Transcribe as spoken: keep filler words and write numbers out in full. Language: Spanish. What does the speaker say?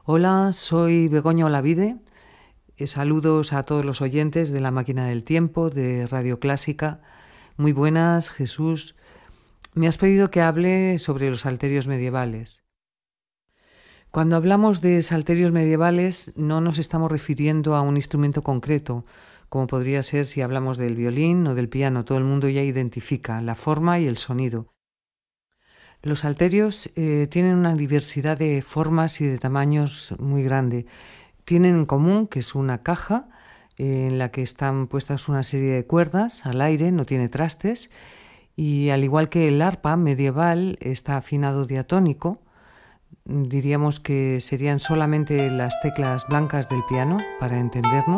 Hola, soy Begoña Olavide. Eh, saludos a todos los oyentes de La Máquina del Tiempo, de Radio Clásica. Muy buenas, Jesús. Me has pedido que hable sobre los salterios medievales. Cuando hablamos de salterios medievales no nos estamos refiriendo a un instrumento concreto, como podría ser si hablamos del violín o del piano. Todo el mundo ya identifica la forma y el sonido. Los salterios eh, tienen una diversidad de formas y de tamaños muy grande. Tienen en común que es una caja eh, en la que están puestas una serie de cuerdas al aire, no tiene trastes, y al igual que el arpa medieval está afinado diatónico, diríamos que serían solamente las teclas blancas del piano, para entendernos.